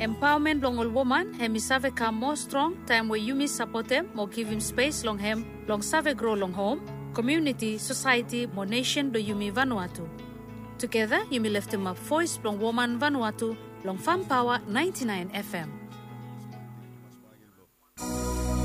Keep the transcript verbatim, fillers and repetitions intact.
Empowerment long all woman, hemi save come more strong, time where you miss support them, more give him space long hem, long save grow long home, community, society, more nation do Yumi Vanuatu. Together, Yumi lift him up voice long woman Vanuatu, long Farm Power ninety-nine F M.